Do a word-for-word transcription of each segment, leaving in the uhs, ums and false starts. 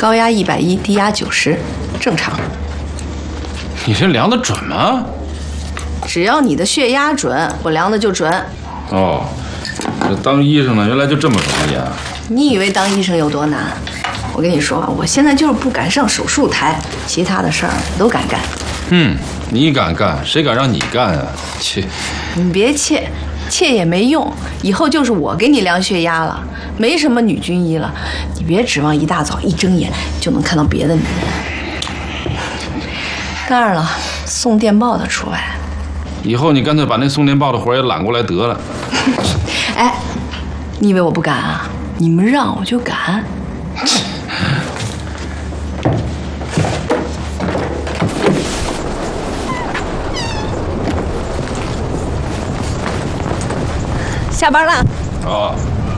高压一百一，低压九十，正常。 你这量的准吗？ 只要你的血压准，我量的就准。 哦，这当医生呢，原来就这么容易啊！ 你以为当医生有多难？我跟你说啊，我现在就是不敢上手术台，其他的事儿都敢干。 嗯，你敢干，谁敢让你干啊？切！ 你别切，切也没用，以后就是我给你量血压了，没什么女军医了。你别指望一大早一睁眼就能看到别的女人。当然了，送电报的除外。 以后你干脆把那送电报的活也揽过来得了。 哎，你以为我不敢啊？你们让我就敢。下班了。 啊。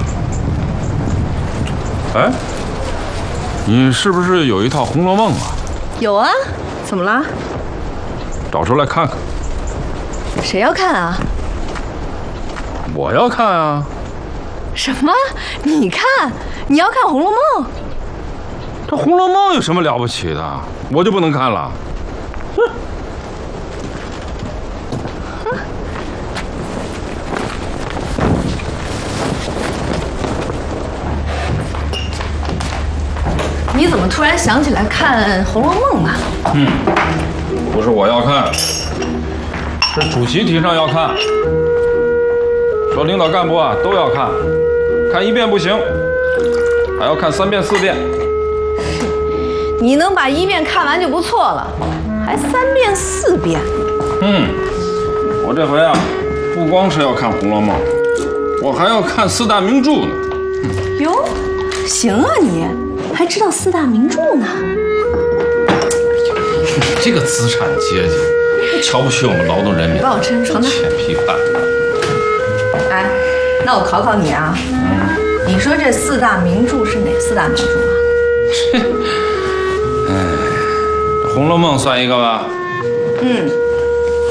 哎，你是不是有一套《红楼梦》啊？ 有啊，怎么了？ 找出来看看。 谁要看啊？ 我要看啊。 什么？你看？你要看《红楼梦》？ 这《红楼梦》有什么了不起的？我就不能看了？哼！ 你怎么突然想起来看《红楼梦》啊？ 嗯，不是我要看，是主席提倡要看，说领导干部啊都要看，看一遍不行，还要看三遍四遍。 你能把一遍看完就不错了，还三遍四遍。 嗯，我这回啊，不光是要看《红楼梦》，我还要看四大名著呢。 哟，行啊你。还知道四大名著呢？ 这个资产阶级瞧不起我们劳动人民， 帮我抻床单， 欠批判。 哎，那我考考你啊，嗯，你说这四大名著是哪四大名著啊？ 哎，《红楼梦》算一个吧。 嗯。